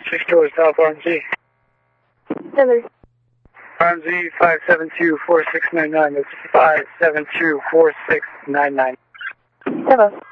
6 doors, South RMZ. Heather. RMZ 572-4699. That's 572-4699. Hello.